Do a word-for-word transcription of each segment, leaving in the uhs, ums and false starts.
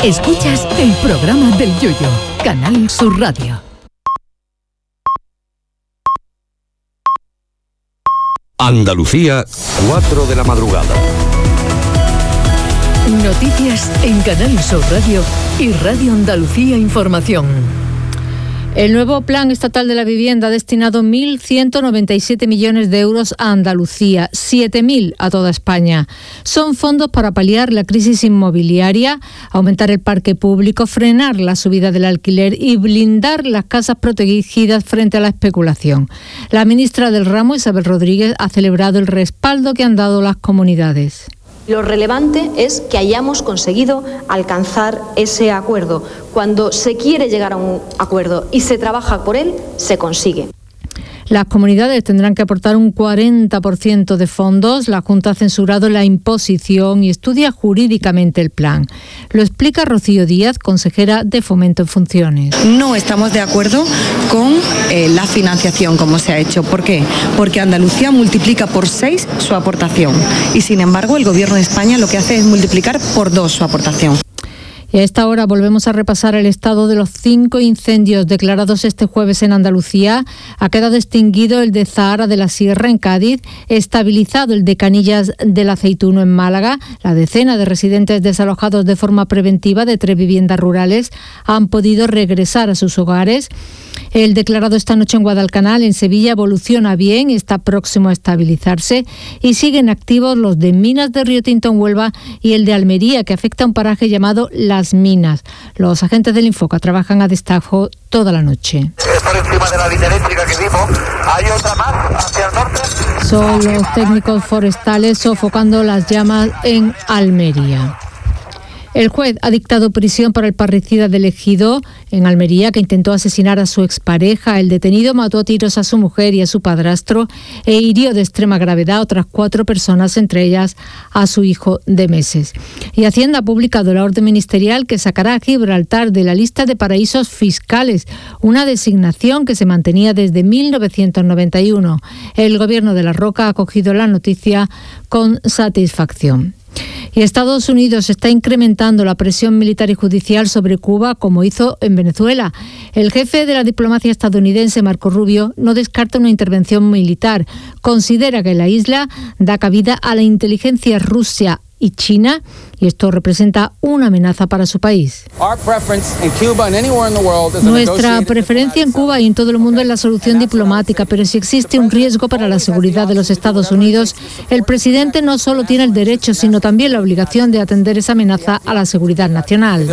Escuchas el programa del Yoyo, Canal Sur Radio. Andalucía, cuatro de la madrugada. Noticias en Canal Sur Radio y Radio Andalucía Información. El nuevo Plan Estatal de la Vivienda ha destinado mil ciento noventa y siete millones de euros a Andalucía, siete mil a toda España. Son fondos para paliar la crisis inmobiliaria, aumentar el parque público, frenar la subida del alquiler y blindar las casas protegidas frente a la especulación. La ministra del ramo, Isabel Rodríguez, ha celebrado el respaldo que han dado las comunidades. Lo relevante es que hayamos conseguido alcanzar ese acuerdo. Cuando se quiere llegar a un acuerdo y se trabaja por él, se consigue. Las comunidades tendrán que aportar un cuarenta por ciento de fondos. La Junta ha censurado la imposición y estudia jurídicamente el plan. Lo explica Rocío Díaz, consejera de Fomento en Funciones. No estamos de acuerdo con eh, la financiación como se ha hecho. ¿Por qué? Porque Andalucía multiplica por seis su aportación y, sin embargo, el Gobierno de España lo que hace es multiplicar por dos su aportación. Y a esta hora volvemos a repasar el estado de los cinco incendios declarados este jueves en Andalucía. Ha quedado extinguido el de Zahara de la Sierra en Cádiz, estabilizado el de Canillas del Aceituno en Málaga. La decena de residentes desalojados de forma preventiva de tres viviendas rurales han podido regresar a sus hogares. El declarado esta noche en Guadalcanal, en Sevilla, evoluciona bien, está próximo a estabilizarse y siguen activos los de Minas de Río Tinto en Huelva y el de Almería, que afecta a un paraje llamado Las Minas. Los agentes del Infoca trabajan a destajo toda la noche. Por encima de la línea eléctrica que vimos, hay otra más hacia el norte. Son los técnicos forestales sofocando las llamas en Almería. El juez ha dictado prisión para el parricida del Ejido en Almería, que intentó asesinar a su expareja. El detenido mató a tiros a su mujer y a su padrastro e hirió de extrema gravedad a otras cuatro personas, entre ellas a su hijo de meses. Y Hacienda ha publicado la orden ministerial que sacará a Gibraltar de la lista de paraísos fiscales, una designación que se mantenía desde mil novecientos noventa y uno. El Gobierno de La Roca ha acogido la noticia con satisfacción. Y Estados Unidos está incrementando la presión militar y judicial sobre Cuba, como hizo en Venezuela. El jefe de la diplomacia estadounidense, Marco Rubio, no descarta una intervención militar. Considera que la isla da cabida a la inteligencia rusa y China, y esto representa una amenaza para su país. Nuestra preferencia en Cuba y en todo el mundo es la solución diplomática, pero si existe un riesgo para la seguridad de los Estados Unidos, el presidente no solo tiene el derecho, sino también la obligación de atender esa amenaza a la seguridad nacional.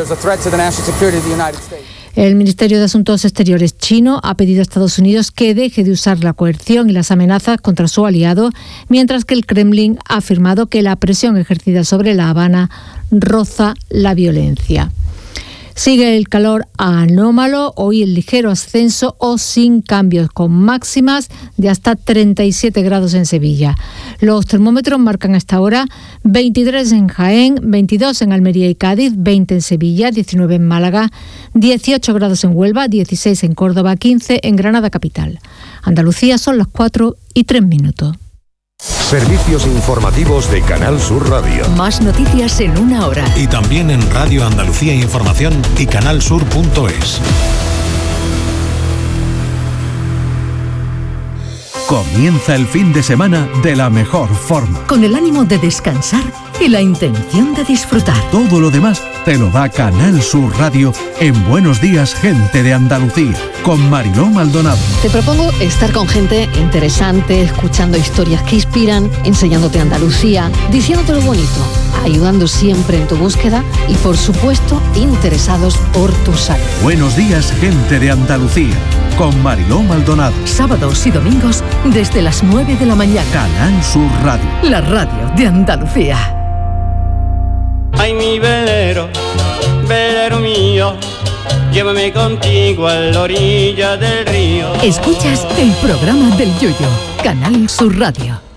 El Ministerio de Asuntos Exteriores chino ha pedido a Estados Unidos que deje de usar la coerción y las amenazas contra su aliado, mientras que el Kremlin ha afirmado que la presión ejercida sobre La Habana roza la violencia. Sigue el calor anómalo, hoy el ligero ascenso o sin cambios, con máximas de hasta treinta y siete grados en Sevilla. Los termómetros marcan a esta hora veintitrés en Jaén, veintidós en Almería y Cádiz, veinte en Sevilla, diecinueve en Málaga, dieciocho grados en Huelva, dieciséis en Córdoba, quince en Granada capital. Andalucía son las cuatro y tres minutos. Servicios informativos de Canal Sur Radio. Más noticias en una hora. Y también en Radio Andalucía Información y canalsur punto es. Comienza el fin de semana de la mejor forma. Con el ánimo de descansar y la intención de disfrutar. Todo lo demás te lo da Canal Sur Radio en Buenos Días, Gente de Andalucía, con Mariló Maldonado. Te propongo estar con gente interesante, escuchando historias que inspiran, enseñándote Andalucía, diciéndote lo bonito, ayudando siempre en tu búsqueda y, por supuesto, interesados por tu salud. Buenos Días, Gente de Andalucía, con Mariló Maldonado. Sábados y domingos desde las nueve de la mañana. Canal Sur Radio. La radio de Andalucía. Ay, mi velero, velero mío, llévame contigo a la orilla del río. Escuchas el programa del Yoyo, Canal Sur Radio.